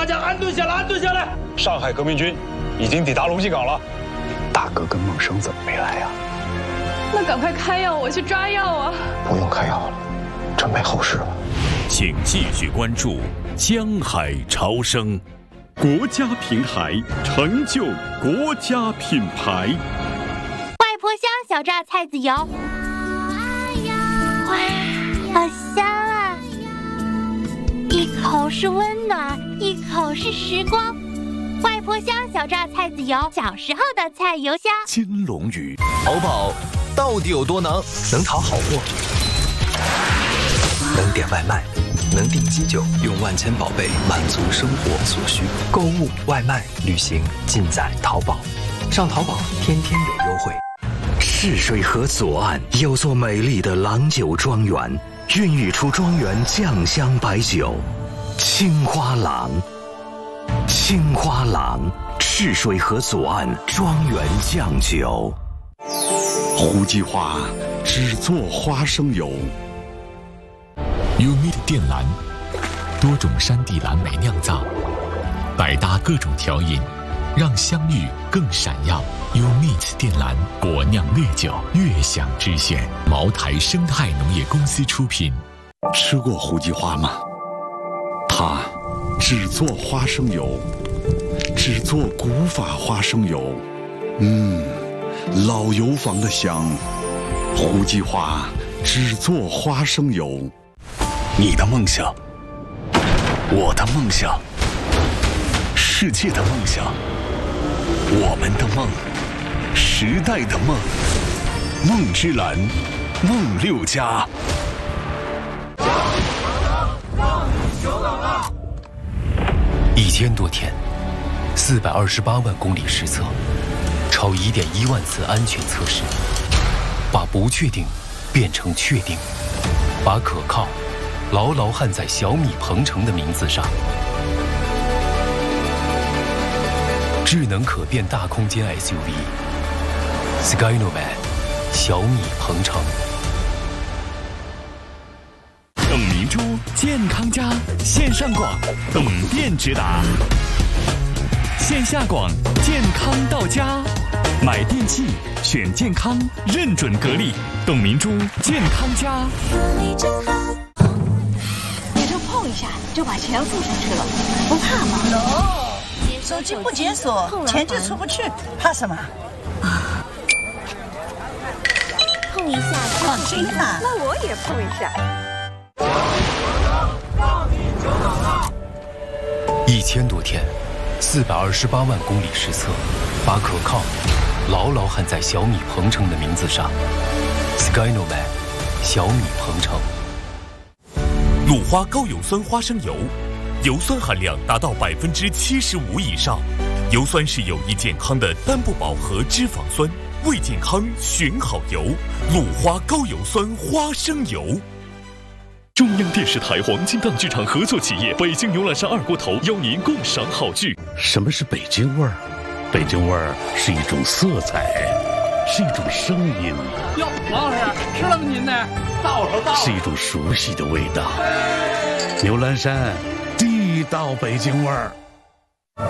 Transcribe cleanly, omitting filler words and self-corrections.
家安顿下来，安顿下来。 上海革命军已经抵达龙井港了。 大哥跟孟生怎么没来呀？ 那赶快开药，我去抓药啊！ 不用开药了，准备后事了。 请继续关注江海潮生， 国家平台成就国家品牌。 外婆香小榨菜籽油，哇，好香啊！一口是温暖，一口是时光。外婆香小榨菜籽油，小时候的菜油香。 金龙鱼， 淘宝到底有多能？能淘好货，能点外卖，能订机酒，用万千宝贝满足生活所需。购物、外卖、旅行，尽在淘宝。上淘宝，天天有优惠。 泗水河左岸有座美丽的郎酒庄园，孕育出庄园酱香白酒——青花郎。青花郎，泗水河左岸庄园酱酒。 胡姬花只做花生油。 UMEET 靛蓝，多种山地蓝莓酿造，百搭各种调饮，让香芋更闪耀。UMEET 靛蓝果酿烈酒，悦享之选。茅台生态农业公司出品。 吃过胡姬花吗？它只做花生油，只做古法花生油。老油坊的香。胡姬花只做花生油。你的梦想，我的梦想，世界的梦想，我们的梦，时代的梦。梦之蓝，梦六家。 1000多天，428万公里实测，超1.1万次安全测试，把不确定变成确定，把可靠牢牢焊在小米鹏程的名字上。智能可变大空间 SUV Skynomad 小米鹏程。 董明珠健康家线上广，董店直达；线下广，健康到家。买电器选健康，认准格力，董明珠健康家。 你就碰一下就把钱付出去了，不怕吗？手机不解锁，钱就出不去，怕什么？ 碰一下， 放心啦， 那我也碰一下。 1000多天，428万公里实测，把可靠牢牢焊在小米鹏程的名字上。Skynomad 小米鹏程。 鲁花高油酸花生油，油酸含量达到75%以上，油酸是有益健康的单不饱和脂肪酸，为健康选好油。鲁花高油酸花生油。 中央电视台黄金档剧场合作企业北京牛栏山二锅头邀您共赏好剧。什么是北京味儿？北京味儿是一种色彩，是一种声音。 哟，王老师吃了吗？您呢？到了。 是一种熟悉的味道。牛栏山，地道北京味儿。